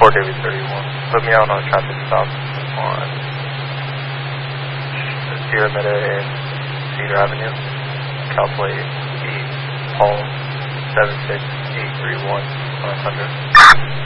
4W31. Put me out on a traffic stop on Sierra Meta and Cedar Avenue. Calplate 8, Palm 76831 100.